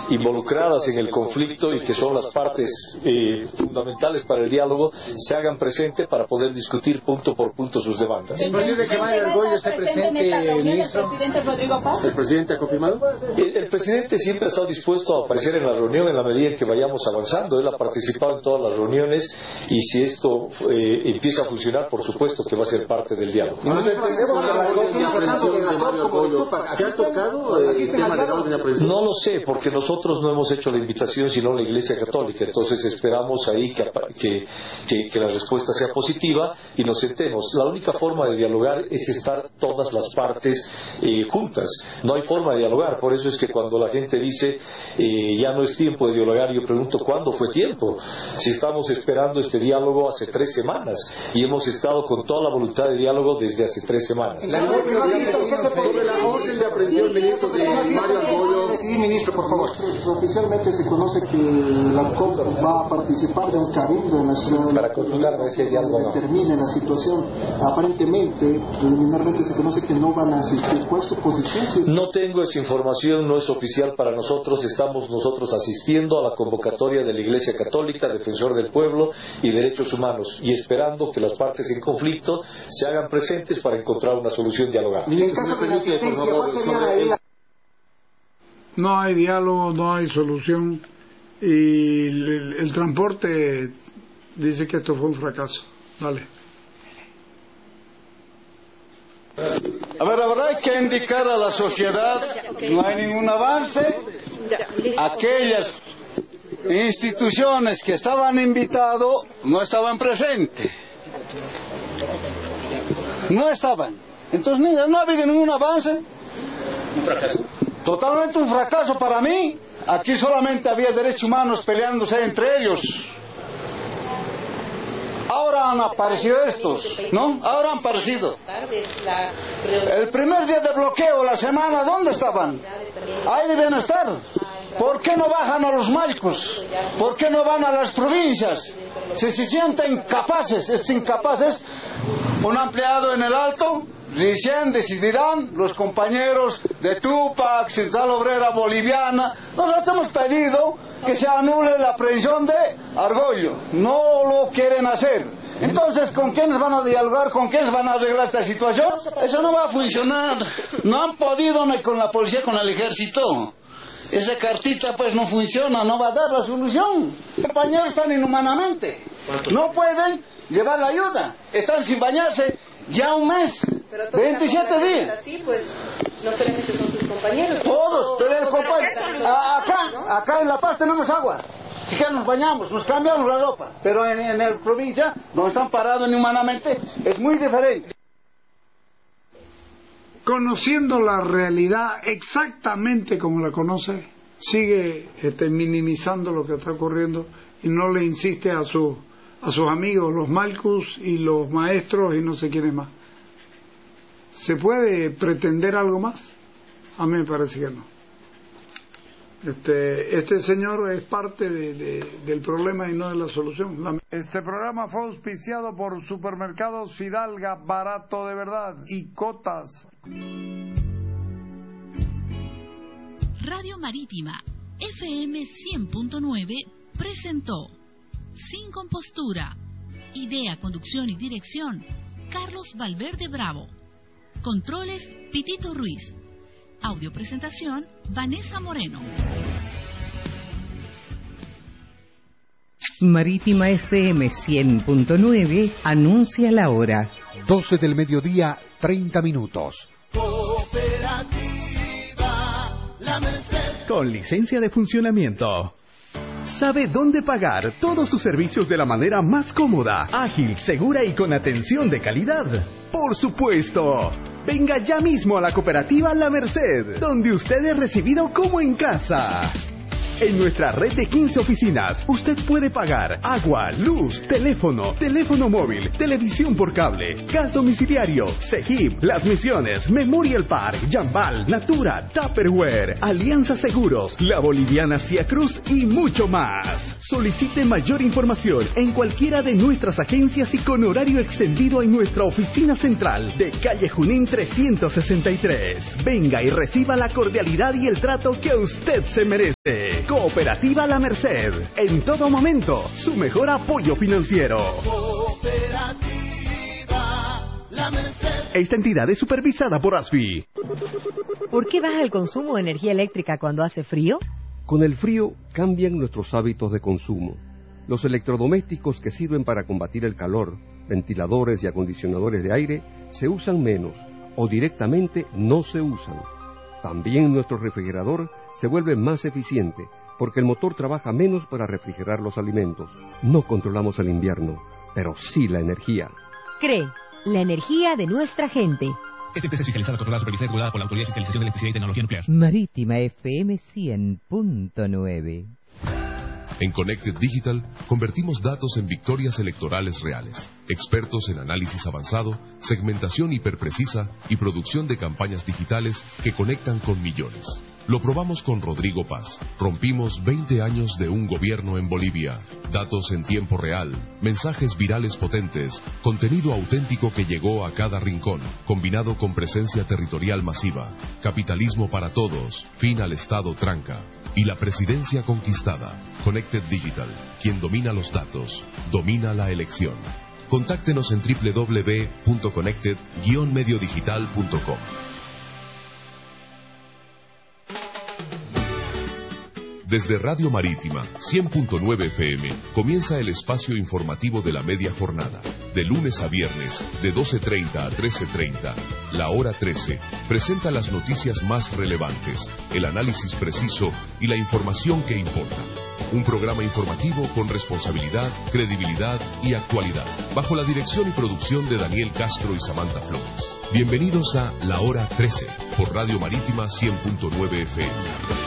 involucradas en el conflicto y que son las partes fundamentales para el diálogo se hagan presentes para poder discutir punto por punto sus demandas. ¿Es posible que Mario Argüello esté presente, ministro? ¿El presidente ha confirmado? El presidente siempre ha estado dispuesto a aparecer en la reunión en la medida en que vayamos avanzando. Él ha participado en todas las reuniones y si esto empieza a funcionar, por supuesto que va a ser parte del diálogo. ¿Se ha tocado el tema de la orden de aprehensión? No lo sé, porque nosotros no hemos hecho la invitación sino la Iglesia Católica, entonces esperamos ahí que la respuesta sea positiva y nos sentemos. La única forma de dialogar es estar todas las partes juntas. No hay forma de dialogar, por eso es que cuando la gente dice ya no es tiempo de dialogar, yo pregunto ¿cuándo fue tiempo? Si estamos esperando este diálogo hace 3 semanas y hemos estado con toda la voluntad de diálogo desde hace 3 semanas. Sobre la orden de aprehensión, ministro, de Mario Argüello. Sí, ministro, por favor. Oficialmente se conoce que la COP va a participar de un cabildo en la ciudad para consultar ese diálogo. Determine la situación. Aparentemente, preliminarmente se conoce que no van a asistir. ¿Cuál es su posición? No tengo esa información, no es oficial para nosotros. Estamos nosotros asistiendo a la convocatoria de la Iglesia Católica, Defensor del Pueblo y Derechos Humanos y esperando que las partes en conflicto se hagan presentes para encontrar una solución dialogada. No hay diálogo, no hay solución y el transporte dice que esto fue un fracaso. Dale. A ver, habrá que indicar a la sociedad que no hay ningún avance. Aquellas instituciones que estaban invitadas no estaban presentes. No estaban. Entonces, no ha habido ningún avance. Un fracaso. Totalmente un fracaso para mí. Aquí solamente había derechos humanos peleándose entre ellos. Ahora han aparecido estos, ¿no? Ahora han aparecido. El primer día de bloqueo, la semana, ¿dónde estaban? Ahí deben estar. ¿Por qué no bajan a los maicos? ¿Por qué no van a las provincias? Si se sienten incapaces, un ampliado en el Alto, recién decidirán los compañeros de Tupac, Central Obrera Boliviana. Nosotros hemos pedido que se anule la aprehensión de Argüello. No lo quieren hacer. Entonces, ¿con quiénes van a dialogar? ¿Con quiénes van a arreglar esta situación? Eso no va a funcionar. No han podido ni con la policía, con el ejército. Esa cartita pues no funciona, no va a dar la solución. Los compañeros están inhumanamente. No pueden llevar la ayuda. Están sin bañarse ya un mes. 27 días. Así, pues, no solamente son sus compañeros. Todos, tenemos compañeros. Acá en La Paz tenemos agua. Si que nos bañamos, nos cambiamos la ropa. Pero en la provincia, donde están parados inhumanamente, es muy diferente. Conociendo la realidad exactamente como la conoce, sigue minimizando lo que está ocurriendo y no le insiste a sus amigos, los Malcus y los maestros y no sé quiénes más. ¿Se puede pretender algo más? A mí me parece que no. Este señor es parte del problema y no de la solución. Este programa fue auspiciado por Supermercados Fidalga, barato de verdad, y Cotas. Radio Marítima FM 100.9 presentó Sin Compostura. Idea, conducción y dirección Carlos Valverde Bravo. Controles Pitito Ruiz. Audio presentación Vanessa Moreno. Marítima FM 100.9 anuncia la hora. 12 del mediodía, 30 minutos. Cooperativa La Merced. Con licencia de funcionamiento. Sabe dónde pagar todos sus servicios de la manera más cómoda, ágil, segura y con atención de calidad. Por supuesto. Venga ya mismo a la cooperativa La Merced, donde usted es recibido como en casa. En nuestra red de 15 oficinas, usted puede pagar agua, luz, teléfono móvil, televisión por cable, gas domiciliario, Segip, Las Misiones, Memorial Park, Jambal, Natura, Tupperware, Alianza Seguros, La Boliviana Cia Cruz y mucho más. Solicite mayor información en cualquiera de nuestras agencias y con horario extendido en nuestra oficina central de calle Junín 363. Venga y reciba la cordialidad y el trato que usted se merece. Cooperativa La Merced. En todo momento, su mejor apoyo financiero. Cooperativa La Merced. Esta entidad es supervisada por ASFI. ¿Por qué baja el consumo de energía eléctrica cuando hace frío? Con el frío cambian nuestros hábitos de consumo. Los electrodomésticos que sirven para combatir el calor, ventiladores y acondicionadores de aire, se usan menos o directamente no se usan. También nuestro refrigerador se vuelve más eficiente porque el motor trabaja menos para refrigerar los alimentos. No controlamos el invierno, pero sí la energía. CRE, la energía de nuestra gente. Esta empresa es fiscalizada, controlada, supervisada y regulada por la Autoridad de Fiscalización de Electricidad y Tecnología Nuclear. Marítima FM 100.9. En Connected Digital convertimos datos en victorias electorales reales. Expertos en análisis avanzado, segmentación hiperprecisa y producción de campañas digitales que conectan con millones. Lo probamos con Rodrigo Paz. Rompimos 20 años de un gobierno en Bolivia. Datos en tiempo real, mensajes virales potentes, contenido auténtico que llegó a cada rincón, combinado con presencia territorial masiva, capitalismo para todos, fin al Estado tranca y la presidencia conquistada. Connected Digital, quien domina los datos, domina la elección. Contáctenos en www.connected-mediodigital.com. Desde Radio Marítima 100.9 FM comienza el espacio informativo de la media jornada. De lunes a viernes, de 12:30 a 13:30, la hora 13 presenta las noticias más relevantes, el análisis preciso y la información que importa. Un programa informativo con responsabilidad, credibilidad y actualidad, bajo la dirección y producción de Daniel Castro y Samantha Flores. Bienvenidos a La Hora 13, por Radio Marítima 100.9 FM.